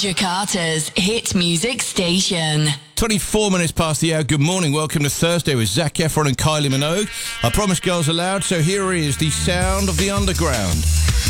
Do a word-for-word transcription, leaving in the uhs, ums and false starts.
Jakarta's hit music station. twenty-four minutes past the hour. Good morning. Welcome to Thursday with Zac Efron and Kylie Minogue. I promised Girls Aloud, so here is the sound of the underground.